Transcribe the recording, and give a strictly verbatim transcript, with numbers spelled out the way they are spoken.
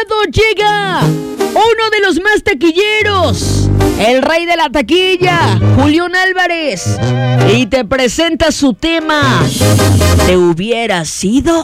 lado llega uno de los más taquilleros, el rey de la taquilla, Julián Álvarez, y te presenta su tema, ¿te hubiera sido?